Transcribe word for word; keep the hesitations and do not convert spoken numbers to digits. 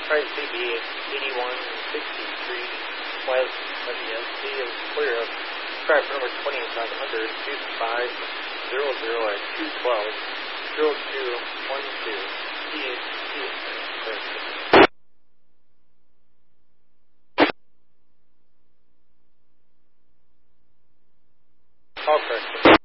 Try C B eighty-one sixty-three West W S C is clear of track number twenty-five hundred, two five zero zero at two twelve, zero two one two, T H T clear. All correct.